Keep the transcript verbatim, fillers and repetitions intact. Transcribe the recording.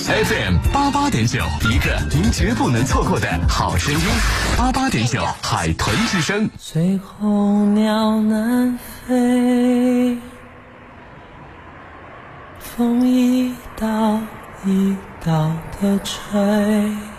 F M 八八点九，一个您绝不能错过的好声音。八八点九，海豚之声。 最后鸟南飞，风一道一道的吹。